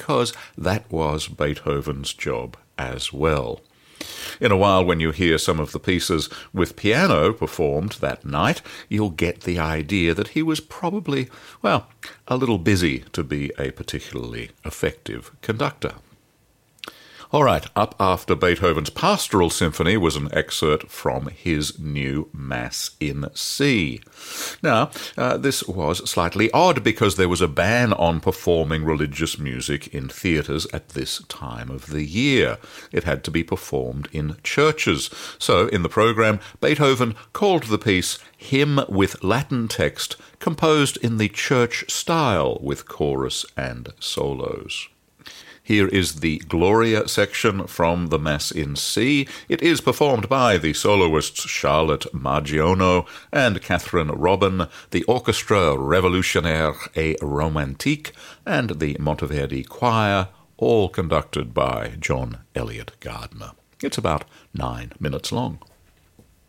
because that was Beethoven's job as well. In a while, when you hear some of the pieces with piano performed that night, you'll get the idea that he was probably, well, a little busy to be a particularly effective conductor. All right, up after Beethoven's Pastoral Symphony was an excerpt from his new Mass in C. Now, this was slightly odd because there was a ban on performing religious music in theatres at this time of the year. It had to be performed in churches. So, in the programme, Beethoven called the piece Hymn with Latin Text, composed in the church style with chorus and solos. Here is the Gloria section from the Mass in C. It is performed by the soloists Charlotte Margiono and Catherine Robin, the Orchestra Révolutionnaire et Romantique, and the Monteverdi Choir, all conducted by John Eliot Gardiner. It's about 9 minutes long.